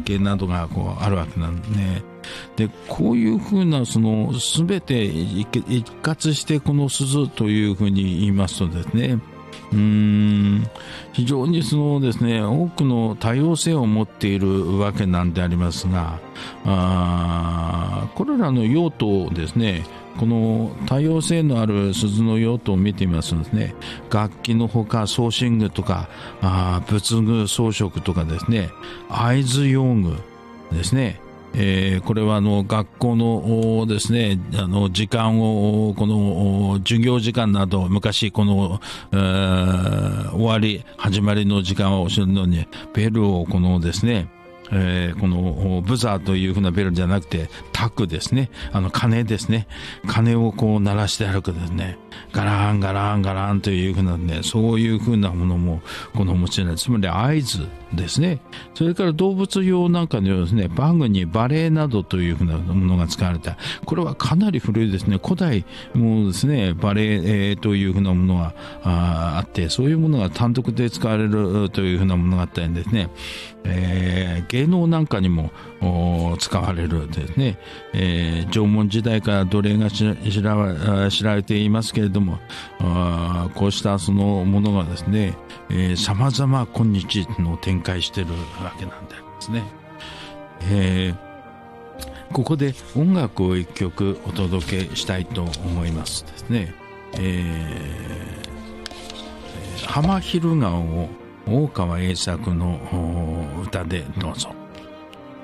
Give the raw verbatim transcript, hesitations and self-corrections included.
係などがこうあるわけなんですね。でこういうふうなその全て一括してこの鈴というふうに言いますとですね、うーん非常にそのですね多くの多様性を持っているわけなんでありますが、あこれらの用途をですね、この多様性のある鈴の用途を見てみますとですね、楽器のほか装身具とかあ仏具装飾とかですね、合図用具ですね、えー、これはあの学校のですね、あの時間をこの授業時間など昔この、えー、終わり始まりの時間を教えるのにベルをこのですね、えー、このブザーというふうなベルじゃなくてタクですね、あの鐘ですね、鐘をこう鳴らして歩くですね、ガランガランガランというふうなね、そういうふうなものもこの持ちない、つまり合図ですね。それから動物用なんかのようですね、バグにバレーなどというふうなものが使われた、これはかなり古いですね。古代もですねバレー、えー、というふうなものが あ, あってそういうものが単独で使われるというふうなものがあったりですね、えー、芸能なんかにも使われるですね、えー、縄文時代から奴隷が知ら、知られていますけれども、あこうしたそのものがですね、さまざま今日の展開しているわけなんですね。えー、ここで音楽を一曲お届けしたいと思いますですね。えー、浜昼顔を大川栄作の歌でどうぞ。